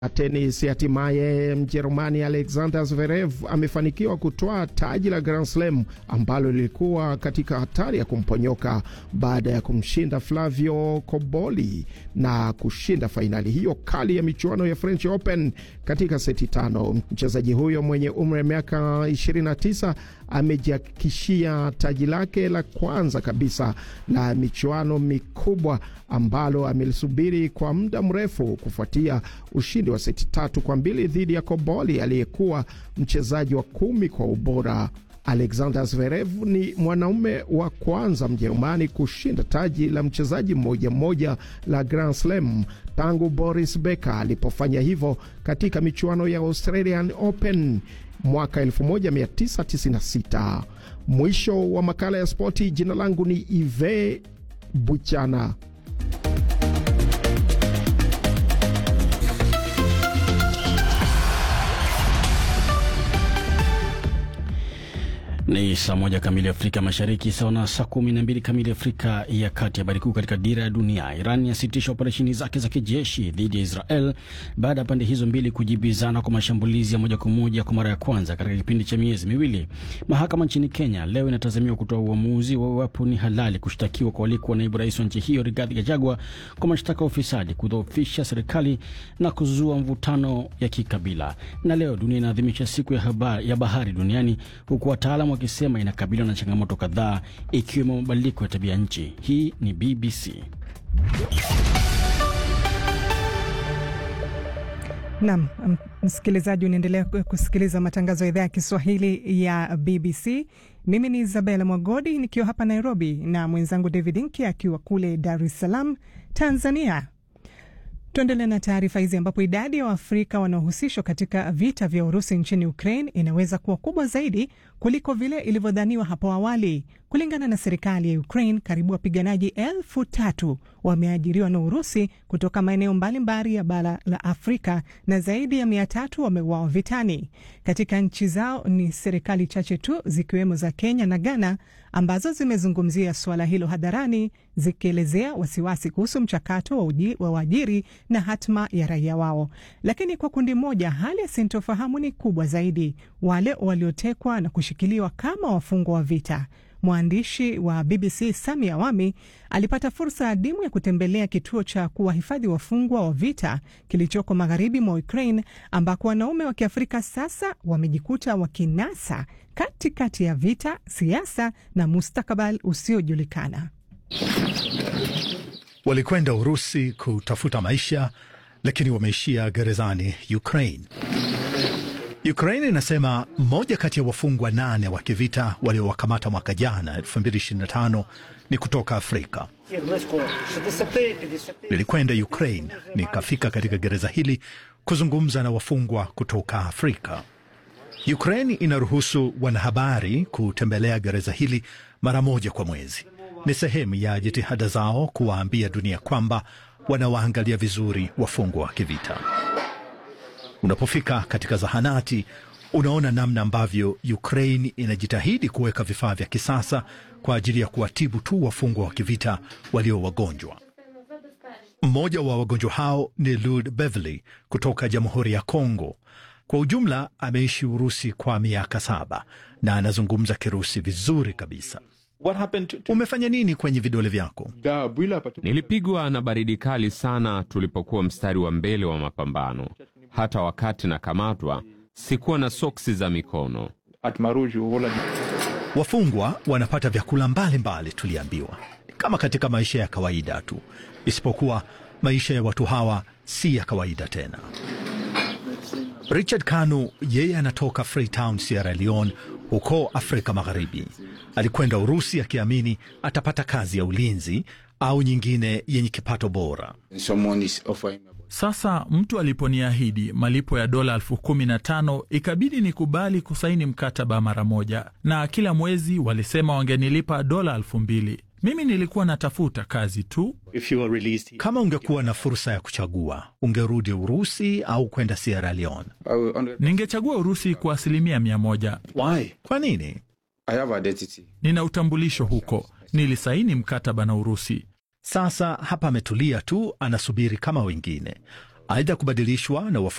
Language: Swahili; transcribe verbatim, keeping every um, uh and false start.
Tenis, hatimaye Mjerumani Alexander Zverev amefanikiwa kutwaa taji la Grand Slam ambalo lilikuwa katika hatari ya kumponyoka baada ya kumshinda Flavio Cobolli na kushinda fainali hiyo kali ya michuano ya French Open katika seti tano. Mchezaji huyo mwenye umri wa miaka ishirini na tisa amejihakikishia taji lake la kwanza kabisa la michuano mikubwa ambalo amelisubiri kwa muda mrefu kufuatia ushindi wa seti tatu kwa mbili dhidi ya Cobolli aliyekuwa mchezaji wa kumi kwa ubora. Alexander Zverev ni mwanaume wa kwanza Mjerumani kushinda taji la mchezaji mmoja mmoja la Grand Slam tangu Boris Becker alipofanya hivyo katika michuano ya Australian Open mwaka elfu moja mia tisa tisini na sita. Mwisho wa makala ya spoti. Jina langu ni Ive Buchana. Ni saa moja kamili Afrika Mashariki, sawa na saa kumi na mbili kamili Afrika ya Kati. Habari kuu katika dira ya dunia: Iran yasitisha operesheni zake za kijeshi dhidi ya Israel baada ya pande hizo mbili kujibizana kwa mashambulizi ya moja kwa moja kwa mara ya kwanza katika kipindi cha miezi miwili. Mahakama nchini Kenya leo inatazamiwa kutoa uamuzi wa iwapo ni halali kushtakiwa kwa walikuwa naibu rais wa nchi hiyo Rigathi Gachagua kwa mashtaka ya ufisadi, kudhoofisha serikali na kuzua mvutano ya kikabila. Na leo dunia inaadhimisha siku ya, habari, ya bahari duniani, huku wataalamu wakisema inakabiliwa na changamoto kadhaa ikiwemo mabadiliko ya tabia nchi. Hii ni B B C. Naam, msikilizaji, unaendelea kusikiliza matangazo ya idhaa ya Kiswahili ya B B C. Mimi ni Isabella Mwagodi nikiwa hapa Nairobi na mwenzangu David Inki akiwa kule Dar es Salaam, Tanzania. Tuendelee na taarifa hizi ambapo idadi ya Waafrika wanaohusishwa katika vita vya Urusi nchini Ukraine inaweza kuwa kubwa zaidi kuliko vile ilivyodhaniwa hapo awali. Kulingana na serikali ya Ukraine, karibu wapiganaji elfu tatu wameajiriwa na Urusi kutoka maeneo mbalimbali ya bara la Afrika na zaidi ya mia tatu wameuawa vitani. Katika nchi zao ni serikali chache tu zikiwemo za Kenya na Ghana ambazo zimezungumzia suala hilo hadharani, zikielezea wasiwasi kuhusu mchakato wa, uji, wa uajiri na hatma ya raia wao. Lakini kwa kundi moja hali ya sintofahamu ni kubwa zaidi: wale waliotekwa na kushikiliwa kama wafungwa wa vita. Mwandishi wa B B C Sami Awami alipata fursa adimu ya kutembelea kituo cha kuwahifadhi wafungwa wa vita kilichoko magharibi mwa Ukraine, ambako wanaume wa Kiafrika sasa wamejikuta wakinasa katikati kati ya vita, siasa na mustakabali usiojulikana. Walikwenda Urusi kutafuta maisha, lakini wameishia gerezani Ukraine. Ukraine inasema mmoja kati ya wafungwa nane wa kivita waliowakamata mwaka jana elfu mbili ishirini na tano ni kutoka Afrika. Nilikwenda Ukraine, nikafika katika gereza hili kuzungumza na wafungwa kutoka Afrika. Ukraine inaruhusu wanahabari kutembelea gereza hili mara moja kwa mwezi. Ni sehemu ya jitihada zao kuwaambia dunia kwamba wanawaangalia vizuri wafungwa wa kivita. Unapofika katika zahanati, unaona namna ambavyo Ukraine inajitahidi kuweka vifaa vya kisasa kwa ajili ya kuwatibu tu wafungwa wa kivita walio wagonjwa. Mmoja wa wagonjwa hao ni Lud Beverly kutoka Jamhuri ya Kongo. Kwa ujumla ameishi Urusi kwa miaka saba na anazungumza Kirusi vizuri kabisa. Umefanya nini kwenye vidole vyako? Nilipigwa na baridi kali sana tulipokuwa mstari wa mbele wa mapambano. Hata wakati nakamatwa, sikuwa na soksi za mikono. Wafungwa wanapata vyakula mbalimbali, tuliambiwa. Kama katika maisha ya kawaida tu, isipokuwa maisha ya watu hawa si ya kawaida tena. Richard Kanu, yeye anatoka Freetown, Sierra Leone, huko Afrika Magharibi. Alikwenda Urusi akiamini atapata kazi ya ulinzi au nyingine yenye kipato bora. Sasa mtu aliponiahidi malipo ya dola elfu kumi na tano ikabidi nikubali kusaini mkataba mara moja, na kila mwezi walisema wangenilipa dola elfu mbili. Mimi nilikuwa natafuta kazi tu. Kama ungekuwa na fursa ya kuchagua, ungerudi Urusi au kwenda Sierra Leone? Ningechagua Urusi kwa asilimia mia moja. Why? Kwa nini? Nina utambulisho huko, nilisaini mkataba na Urusi. Sasa hapa ametulia tu, anasubiri kama wengine, aidha kubadilishwa na wafundi